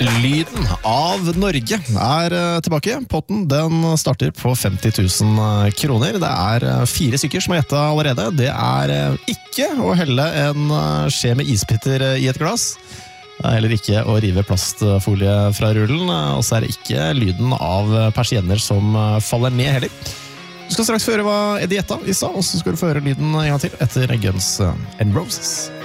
Lyden av Norge tilbake. Potten den starter på 50 000 kroner. Det 4 stykker som har gjettet allerede. Det ikke å helle en skje med isbitter i et glass. Det heller ikke å rive plastfolie fra rullen. Og så det ikke lyden av persienner som faller ned heller. Du skal straks få høre hva Eddie gjetta i stad, og så skal du få høre lyden en gang til etter Guns N' Roses.